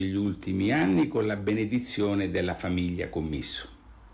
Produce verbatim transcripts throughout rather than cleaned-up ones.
negli ultimi anni con la benedizione della famiglia Commisso.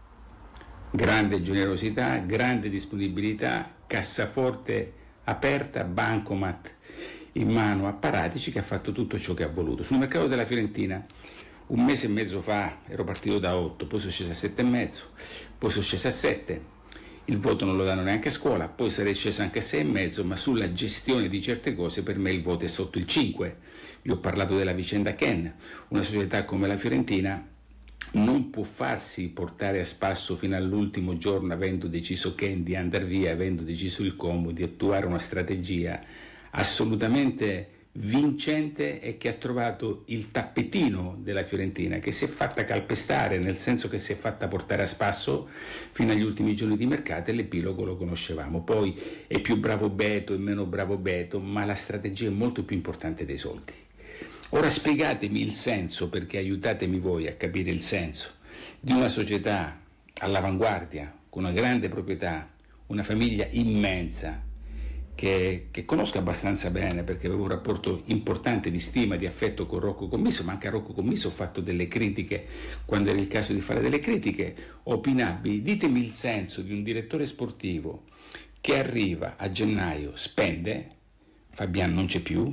Grande generosità, grande disponibilità, cassaforte aperta, bancomat in mano a Paratici, che ha fatto tutto ciò che ha voluto. Sul mercato della Fiorentina un mese e mezzo fa ero partito da otto, poi sono sceso a sette e mezzo, poi sono sceso a sette, il voto non lo danno neanche a scuola, poi sarei sceso anche a sei e mezzo, ma sulla gestione di certe cose per me il voto è sotto il cinque. Io ho parlato della vicenda Ken. Una società come la Fiorentina non può farsi portare a spasso fino all'ultimo giorno, avendo deciso Ken di andare via, avendo deciso il Como di attuare una strategia assolutamente vincente e che ha trovato il tappetino della Fiorentina, che si è fatta calpestare, nel senso che si è fatta portare a spasso fino agli ultimi giorni di mercato, e l'epilogo lo conoscevamo. Poi è più bravo Beto e meno bravo Beto, ma la strategia è molto più importante dei soldi. Ora spiegatemi il senso, perché aiutatemi voi a capire il senso di una società all'avanguardia, con una grande proprietà, una famiglia immensa, Che, che conosco abbastanza bene, perché avevo un rapporto importante di stima, di affetto con Rocco Commisso, ma anche a Rocco Commisso ho fatto delle critiche quando era il caso di fare delle critiche opinabili. Ditemi il senso di un direttore sportivo che arriva a gennaio, spende, Fabian non c'è più,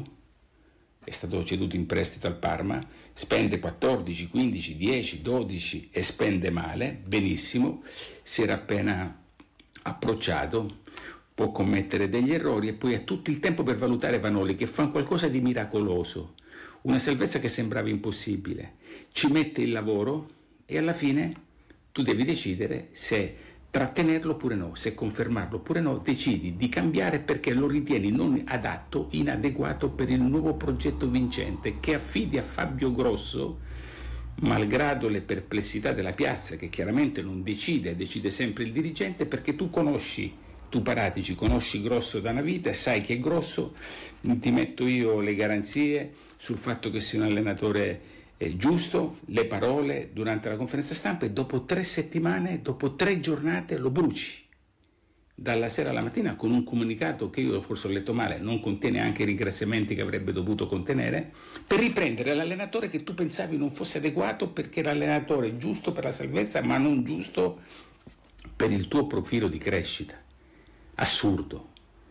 è stato ceduto in prestito al Parma, spende quattordici, quindici, dieci, dodici e spende male, benissimo, si era appena approcciato, può commettere degli errori e poi ha tutto il tempo per valutare Vanoli, che fa qualcosa di miracoloso, una salvezza che sembrava impossibile, ci mette il lavoro e alla fine tu devi decidere se trattenerlo oppure no, se confermarlo oppure no, decidi di cambiare perché lo ritieni non adatto, inadeguato per il nuovo progetto vincente che affidi a Fabio Grosso, malgrado le perplessità della piazza, che chiaramente non decide, decide sempre il dirigente, perché tu conosci Tu Paratici, conosci Grosso da una vita e sai che è Grosso, ti metto io le garanzie sul fatto che sia un allenatore eh, giusto, le parole durante la conferenza stampa, e dopo tre settimane, dopo tre giornate lo bruci. Dalla sera alla mattina con un comunicato che io forse ho letto male, non contiene anche i ringraziamenti che avrebbe dovuto contenere, per riprendere l'allenatore che tu pensavi non fosse adeguato perché era l'allenatore giusto per la salvezza, ma non giusto per il tuo profilo di crescita. Assurdo.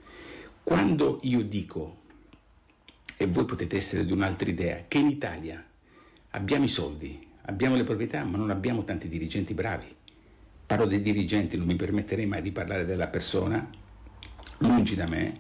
Quando io dico, e voi potete essere di un'altra idea, che in Italia abbiamo i soldi, abbiamo le proprietà, ma non abbiamo tanti dirigenti bravi. Parlo dei dirigenti, non mi permetterei mai di parlare della persona, lungi da me,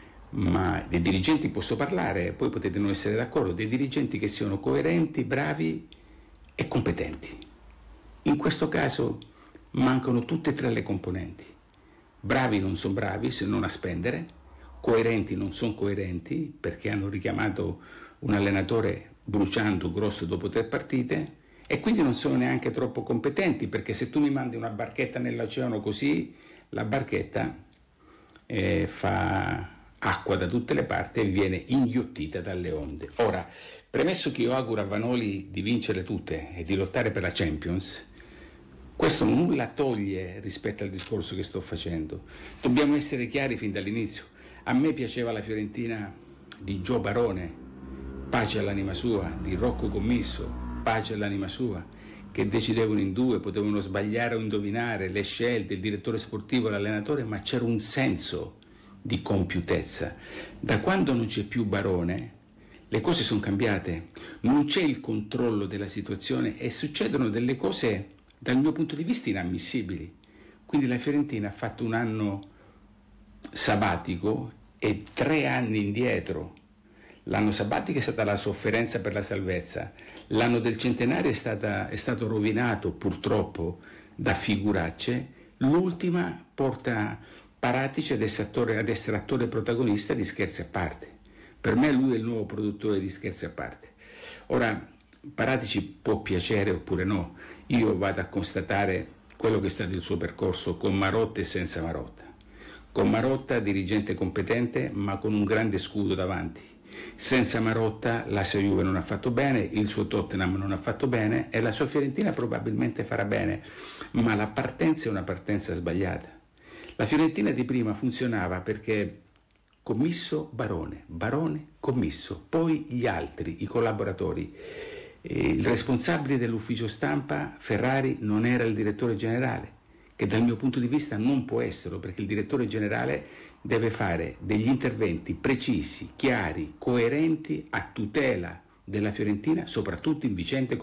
ma dei dirigenti posso parlare, poi potete non essere d'accordo, dei dirigenti che siano coerenti, bravi e competenti. In questo caso mancano tutte e tre le componenti. Bravi non sono bravi se non a spendere, coerenti non sono coerenti perché hanno richiamato un allenatore bruciando Grosso dopo tre partite, e quindi non sono neanche troppo competenti, perché se tu mi mandi una barchetta nell'oceano così, la barchetta eh, fa acqua da tutte le parti e viene inghiottita dalle onde. Ora, premesso che io auguro a Vanoli di vincere tutte e di lottare per la Champions, questo nulla toglie rispetto al discorso che sto facendo. Dobbiamo essere chiari fin dall'inizio. A me piaceva la Fiorentina di Gio Barone, pace all'anima sua, di Rocco Commisso, pace all'anima sua, che decidevano in due, potevano sbagliare o indovinare le scelte, il direttore sportivo e l'allenatore, ma c'era un senso di compiutezza. Da quando non c'è più Barone, le cose sono cambiate, non c'è il controllo della situazione e succedono delle cose dal mio punto di vista inammissibili. Quindi la Fiorentina ha fatto un anno sabbatico e tre anni indietro. L'anno sabbatico è stata la sofferenza per la salvezza, l'anno del centenario è, stata, è stato rovinato purtroppo da figuracce, l'ultima porta Paratici ad essere attore, ad essere attore protagonista di Scherzi a parte. Per me lui è il nuovo produttore di Scherzi a parte. Ora, Paratici può piacere oppure no, io vado a constatare quello che è stato il suo percorso con Marotta e senza Marotta. Con Marotta dirigente competente ma con un grande scudo davanti. Senza Marotta la sua Juve non ha fatto bene, il suo Tottenham non ha fatto bene e la sua Fiorentina probabilmente farà bene, ma la partenza è una partenza sbagliata. La Fiorentina di prima funzionava perché Commisso, Barone, Barone, Commisso, poi gli altri, i collaboratori. Il responsabile dell'ufficio stampa, Ferrari, non era il direttore generale, che dal mio punto di vista non può esserlo, perché il direttore generale deve fare degli interventi precisi, chiari, coerenti a tutela della Fiorentina, soprattutto in vicende